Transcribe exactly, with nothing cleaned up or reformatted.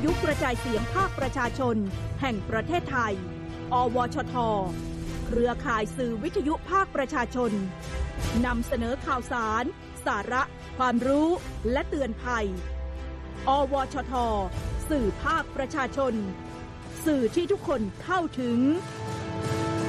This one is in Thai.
ยุกระจายเสียงภาคประชาชนแห่งประเทศไทยอวชท.เครือข่ายสื่อวิทยุภาคประชาชนนำเสนอข่าวสารสาระความรู้และเตือนภัยอวชท.สื่อภาคประชาชนสื่อที่ทุกคนเข้าถึง